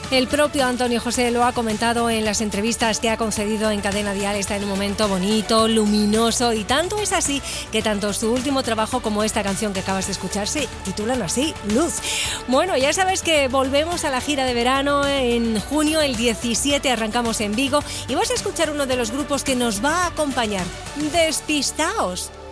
El propio Antonio José lo ha comentado en las entrevistas que ha concedido en Cadena Dial. Está en un momento bonito, luminoso, y tanto es así que tanto su último trabajo como esta canción que acabas de escuchar se titulan así, Luz. Bueno, ya sabes que volvemos a la gira de verano en junio, el 17 arrancamos en Vigo y vas a escuchar uno de los grupos que nos va a acompañar. Despistaos.